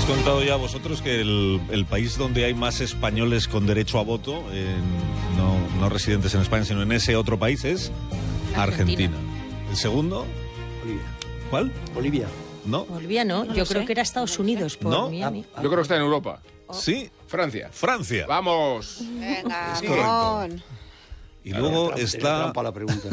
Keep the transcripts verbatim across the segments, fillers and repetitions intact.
¿Habéis contado ya vosotros que el, el país donde hay más españoles con derecho a voto, en, no, no residentes en España, sino en ese otro país, es Argentina? Argentina. ¿El segundo? Bolivia. ¿Cuál? Bolivia. ¿No? Bolivia no, no yo sé. creo que era Estados Unidos por ¿No? Miami. Yo creo que está en Europa. Sí. Francia. Francia. ¡Vamos! Venga, Es correcto. Ramón. Y luego Trampa, está... trampa la pregunta.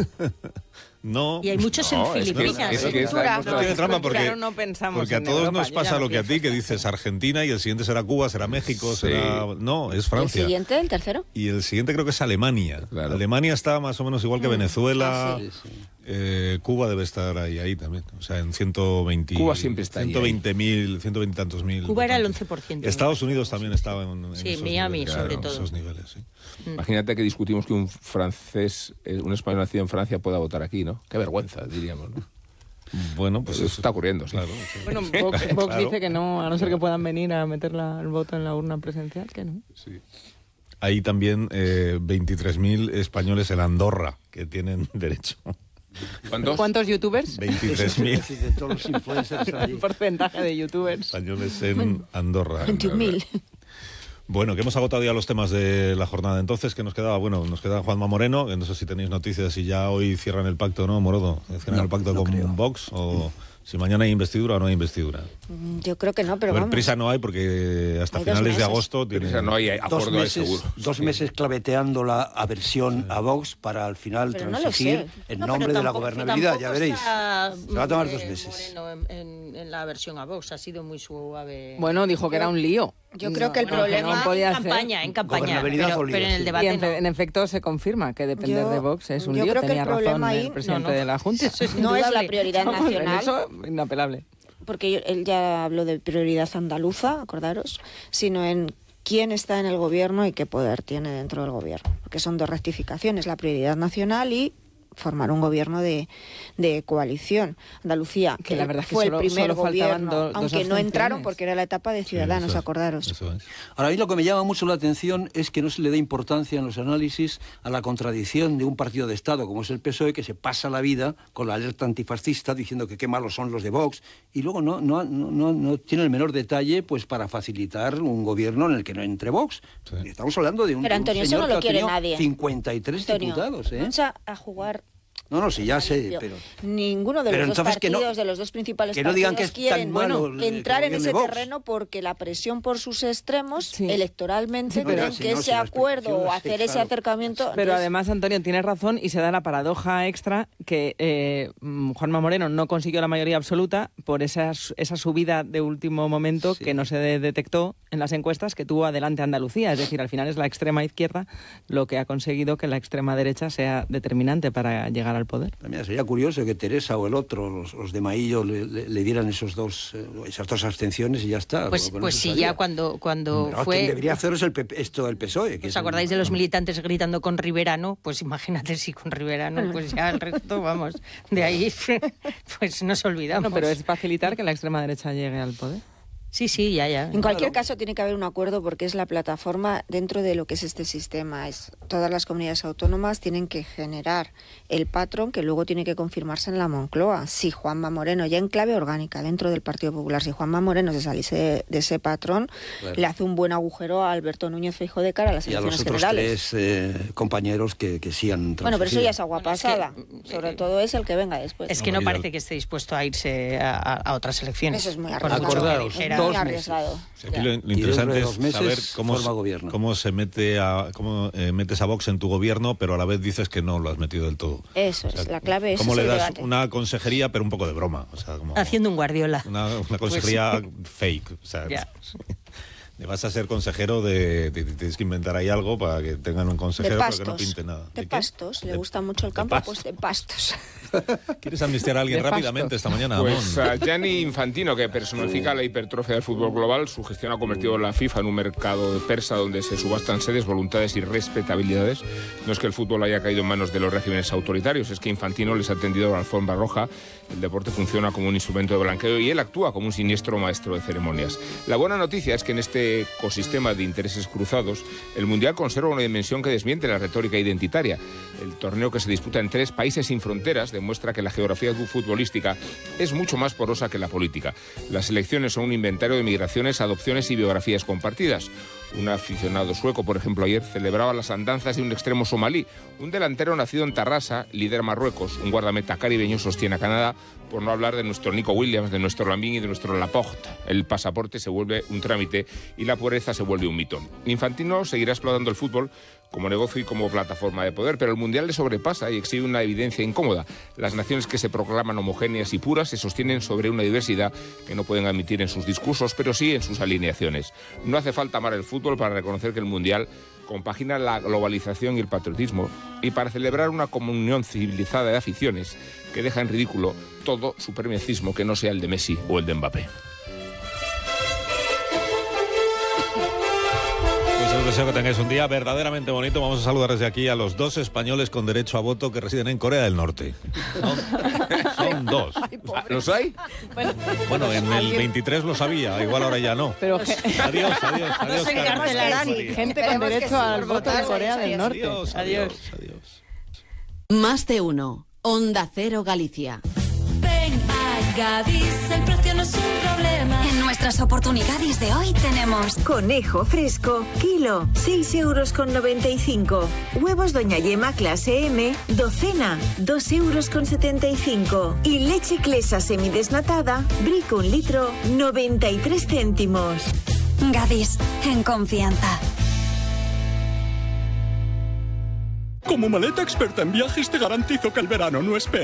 No. Y hay muchos No, en es que- Filipinas. es que es la Cultura. hemos- No tiene trampa porque, Claro, no pensamos porque a en todos Europa, nos yo pasa ya no lo que a ti, pienso. que dices Argentina y el siguiente será Cuba, será México, Sí. será... No, es ¿El Francia. siguiente, el tercero? Y el siguiente creo que es Alemania. Claro. Alemania está más o menos igual que Venezuela. Ah, Sí, sí. Eh, Cuba debe estar ahí, ahí también. O sea, en ciento veinte... Cuba siempre está ahí, ciento veinte mil, ciento veinte y tantos mil. Cuba era el votantes. once por ciento. Estados Unidos también estaba en, en Sí, esos Miami, niveles, sobre claro, todo. esos niveles, sí. Imagínate que discutimos que un francés, eh, un español nacido en Francia pueda votar aquí, ¿no? Qué vergüenza, diríamos, ¿no? Bueno, pues Eso eso está ocurriendo, sí. Claro, sí. Bueno, Vox, Vox Claro. dice que no, a no ser que puedan venir a meter la- el voto en la urna presencial, que no. Sí. Hay también eh, veintitrés mil españoles en Andorra que tienen derecho. ¿Cuántos? ¿Cuántos youtubers? veintitrés mil Es decir, de todos los influencers están allí. El porcentaje de youtubers. españoles en Andorra. veintiún mil. Bueno, que hemos agotado ya los temas de la jornada. Entonces, ¿qué nos quedaba? Bueno, nos queda Juanma Moreno, que no sé si tenéis noticias, si ya hoy cierran el pacto, ¿no, Morodo? ¿Cierran No, el pacto no con creo. Vox? O si mañana hay investidura o no hay investidura. Mm, Yo creo que no, pero A ver, vamos. prisa no hay porque hasta Hay dos finales de meses. agosto Pero tiene... esa no hay Dos acuerdo ahí meses, seguro. dos Sí. meses claveteando la aversión a Vox para al final Pero no lo transigir sé. en No, nombre pero de la tampoco- gobernabilidad, ya tampoco veréis. está, Se va a tomar eh, dos meses. Moreno en, en- en la versión a Vox, ha sido muy suave. Bueno, dijo que era un lío. Yo creo que el bueno, problema- no podía en ser. campaña, en campaña, Gobernabilidad pero, o lío, pero en el sí. Y debate en, no. en efecto se confirma que depender Yo- de Vox es un yo lío. creo que Tenía el razón problema ahí- el presidente no, no. de la Junta. Eso es No es la indudable. prioridad Vamos, en nacional. Eso, inapelable. Porque yo- él ya habló de prioridad andaluza, acordaros, sino en quién está en el gobierno y qué poder tiene dentro del gobierno. Porque son dos rectificaciones, la prioridad nacional y formar un gobierno de, de coalición. Andalucía, Que la verdad es que fue solo- el primer solo faltaban gobierno, do- dos aunque no abstenciones. entraron porque era la etapa de Ciudadanos, Eso es, acordaros. eso es. Ahora, a mí lo que me llama mucho la atención es que no se le dé importancia en los análisis a la contradicción de un partido de Estado como es el P S O E, que se pasa la vida con la alerta antifascista diciendo que qué malos son los de Vox, y luego no, no, no, no, no tiene el menor detalle pues para facilitar un gobierno en el que no entre Vox. Sí. Estamos hablando de un, Pero de un Antonio, eso señor no que lo ha quiere tenido nadie. cincuenta y tres Antonio, diputados, ¿eh? vamos a, a jugar. No, no, sí, ya sé, limpio. pero... Ninguno de Pero los dos entonces que no- partidos, de los dos principales que no digan que partidos, es tan quieren malo bueno, el- entrar que en ese gobierne Vox. terreno porque la presión por sus extremos, Sí. electoralmente, Sí, pero creen si que no, ese si la acuerdo explicación o la hacer sé, ese claro. acercamiento... Pero entonces, además, Antonio, tienes razón y se da la paradoja extra que eh, mm, Juanma Moreno no consiguió la mayoría absoluta por esa, esa subida de último momento Sí. que no se de- detectó en las encuestas que tuvo adelante Andalucía. Es decir, al final es la extrema izquierda lo que ha conseguido que la extrema derecha sea determinante para llegar al poder. Mira, sería curioso que Teresa o el otro, los, los de Maillo, le, le- le dieran esos dos, eh, esas dos abstenciones y ya está. Pues, Con pues eso sí, salía. ya cuando, cuando Pero fue... quien debería hacer es el P P, esto del P S O E. Que ¿Os es acordáis el- de los militantes gritando con Riverano? Pues imagínate si con Riverano, pues ya el resto, vamos, de ahí pues nos olvidamos. No, pero es facilitar que la extrema derecha llegue al poder. Sí, sí, ya, ya. En cualquier caso tiene que haber un acuerdo porque es la plataforma dentro de lo que es este sistema. Es, todas las comunidades autónomas tienen que generar el patrón que luego tiene que confirmarse en la Moncloa. Si Juanma Moreno, ya en clave orgánica dentro del Partido Popular, si Juanma Moreno se saliese de, de ese patrón, Claro. le hace un buen agujero a Alberto Núñez Feijóo de cara a las Y a elecciones los otros generales. tres eh, compañeros que, que sí han Bueno, pero eso ya es agua Bueno, es que, pasada. eh, Sobre todo es el que venga después. Es que No, no ya- parece que esté dispuesto a irse a, a- a otras elecciones. Eso es muy Por arriesgado. mucho que Acordaos, dijera- Es muy dos meses. arriesgado. Sí, aquí Ya. lo, lo Y dentro interesante de es dos meses saber cómo, forma gobierno. cómo se mete a cómo eh, metes a Vox en tu gobierno, pero a la vez dices que no lo has metido del todo. Eso es, la clave es Cómo ese le das debate. una consejería, pero un poco de broma, o sea, como Haciendo un Guardiola. una, una consejería fake, o sea, Ya. le vas a ser consejero de, de- de- tienes que inventar ahí algo para que tengan un De consejero pero que pastos. no pinte nada. De qué? pastos. Le De- gusta mucho el de campo, pastos. pues de pastos. ¿Quieres amnistiar a alguien De rápidamente fastos. esta mañana, Pues Amón? a Gianni Infantino, que personifica la hipertrofia del fútbol global, su gestión ha convertido a la FIFA en un mercado persa donde se subastan sedes, voluntades y respetabilidades. No es que el fútbol haya caído en manos de los regímenes autoritarios, es que Infantino les ha tendido la alfombra roja. El deporte funciona como un instrumento de blanqueo y él actúa como un siniestro maestro de ceremonias. La buena noticia es que en este este ecosistema de intereses cruzados, el Mundial conserva una dimensión que desmiente la retórica identitaria. El torneo, que se disputa en tres países sin fronteras, demuestra que la geografía futbolística es mucho más porosa que la política. Las selecciones son un inventario de migraciones, adopciones y biografías compartidas. Un aficionado sueco, por ejemplo, ayer celebraba las andanzas de un extremo somalí, un delantero nacido en Tarrasa, líder Marruecos, un guardameta caribeño sostiene a Canadá, por no hablar de nuestro Nico Williams, de nuestro Lamine y de nuestro Laporte. El pasaporte se vuelve un trámite y la pobreza se vuelve un mito. Infantino seguirá explotando el fútbol como negocio y como plataforma de poder, pero el Mundial le sobrepasa y exhibe una evidencia incómoda. Las naciones que se proclaman homogéneas y puras se sostienen sobre una diversidad que no pueden admitir en sus discursos, pero sí en sus alineaciones. No hace falta amar el fútbol para reconocer que el Mundial compagina la globalización y el patriotismo, y para celebrar una comunión civilizada de aficiones que deja en ridículo todo supremacismo que no sea el de Messi o el de Mbappé. Pues os deseo que tengáis un día verdaderamente bonito. Vamos a saludar desde aquí a los dos españoles con derecho a voto que residen en Corea del Norte. Son, son dos. ¿Los hay? Bueno, Bueno, en el veintitrés lo sabía, igual ahora ya no. pero Adiós, adiós, adiós. se Carmen. encarcelarán. María. gente con Esperemos que derecho sí, al por voto de votar, Corea del adiós. Norte. Adiós, adiós, adiós. Más de uno. Onda Cero Galicia. Ven a Gadis, el precio no es un problema. En nuestras oportunidades de hoy tenemos conejo fresco, kilo, seis euros con noventa y cinco. Huevos Doña Yema clase M, docena, dos euros con setenta y cinco. Y leche Clesa semidesnatada, Brico un litro, noventa y tres céntimos. Gadis, en confianza. Como maleta experta en viajes te garantizo que el verano no espera.